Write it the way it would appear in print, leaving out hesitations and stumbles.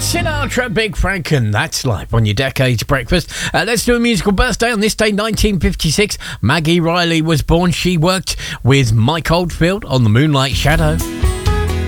Sinatra, Big Frank, and that's live on your Decades Breakfast. Let's do a musical birthday. On this day, 1956, Maggie Riley was born. She worked with Mike Oldfield on The Moonlight Shadow.